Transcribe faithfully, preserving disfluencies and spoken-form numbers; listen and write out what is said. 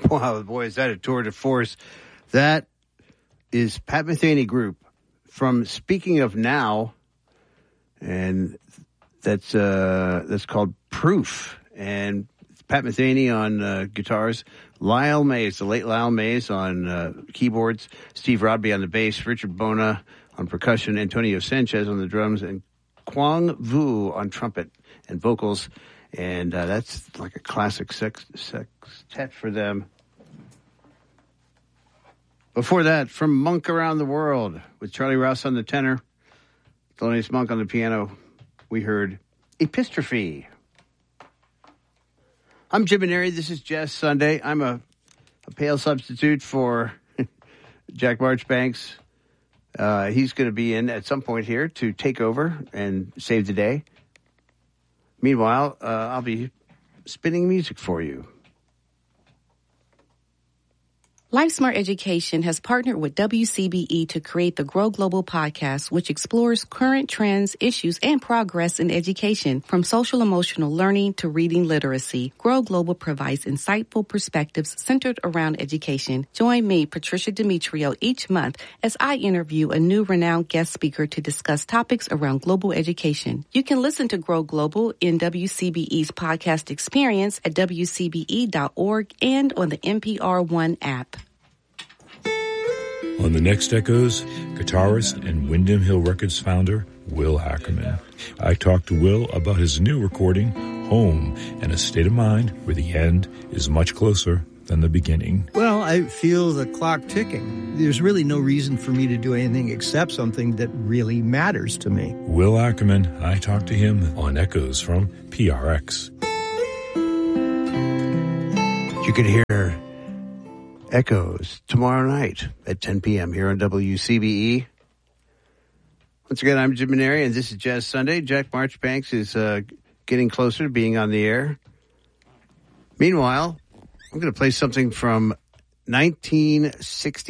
Wow, boy, is that a tour de force. That is Pat Metheny Group from Speaking of Now, and that's uh, that's called Proof. And Pat Metheny on uh, guitars, Lyle Mays, the late Lyle Mays on uh, keyboards, Steve Rodby on the bass, Richard Bona on percussion, Antonio Sanchez on the drums, and Quang Vu on trumpet and vocals. And uh, that's like a classic sex, sextet for them. Before that, from Monk Around the World, with Charlie Rouse on the tenor, Thelonious Monk on the piano, we heard Epistrophe. I'm Jim Maneri. This is Jazz Sunday. I'm a, a pale substitute for Jack Marchbanks. Uh, he's going to be in at some point here to take over and save the day. Meanwhile, uh, I'll be spinning music for you. LifeSmart Education has partnered with W C B E to create the Grow Global podcast, which explores current trends, issues, and progress in education, from social-emotional learning to reading literacy. Grow Global provides insightful perspectives centered around education. Join me, Patricia Demetrio, each month as I interview a new renowned guest speaker to discuss topics around global education. You can listen to Grow Global in W C B E's podcast experience at W C B E dot org and on the N P R One app. On the next Echoes, guitarist and Windham Hill Records founder, Will Ackerman. I talked to Will about his new recording, Home, and a state of mind where the end is much closer than the beginning. Well, I feel the clock ticking. There's really no reason for me to do anything except something that really matters to me. Will Ackerman, I talked to him on Echoes from P R X. You could hear Echoes tomorrow night at ten p.m. here on W C B E. Once again, I'm Jim Maneri, and this is Jazz Sunday. Jack Marchbanks is uh, getting closer to being on the air. Meanwhile, I'm going to play something from nineteen sixty.